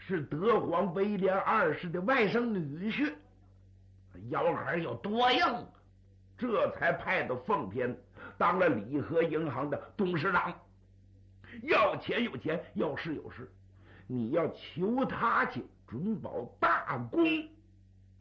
是德皇威廉二世的外甥女婿，要孩要多硬啊，这才派到奉天当了礼和银行的董事长。要钱有钱，要事有事，你要求他去准保大功，